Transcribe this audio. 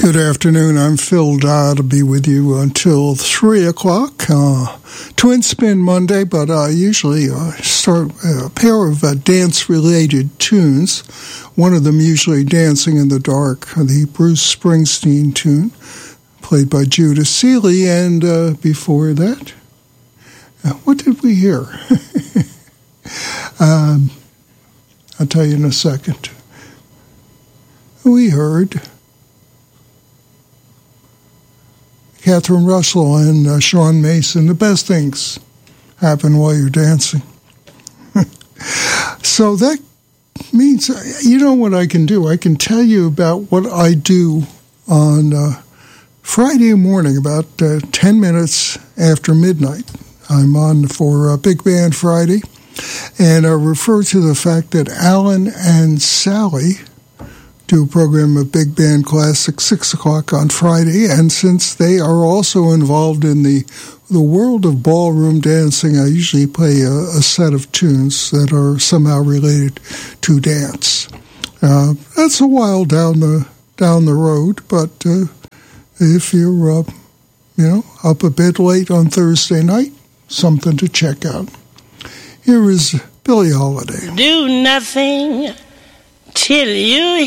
Good afternoon. I'm Phil Dodd. I'll be with you until 3 o'clock. Twin Spin Monday, but I usually start a pair of dance-related tunes. One of them usually Dancing in the Dark, the Bruce Springsteen tune, played by Judah Seeley. And before that, what did we hear? I'll tell you in a second. We heard Catherine Russell and Sean Mason. The best things happen while you're dancing. So that means, you know what I can do? I can tell you about what I do on Friday morning, about 10 minutes after midnight. I'm on for Big Band Friday, and I refer to the fact that Alan and Sally do a program of Big Band Classics, 6 o'clock on Friday, and since they are also involved in the world of ballroom dancing, I usually play a set of tunes that are somehow related to dance. That's a while down the road, but if you're up a bit late on Thursday night, something to check out. Here is Billie Holiday. Do nothing till you